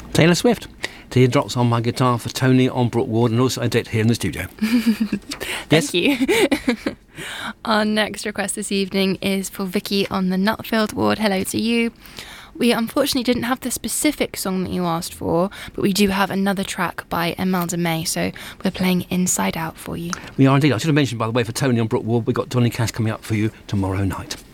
Taylor Swift. Teardrops on My Guitar for Tony on Brook Ward, and also Odette here in the studio. Thank you. Our next request this evening is for Vicky on the Nutfield Ward. Hello to you. We unfortunately didn't have the specific song that you asked for, but we do have another track by Imelda May, so we're playing Inside Out for you. We are indeed. I should have mentioned, by the way, for Tony on Brook Ward, we've got Johnny Cash coming up for you tomorrow night.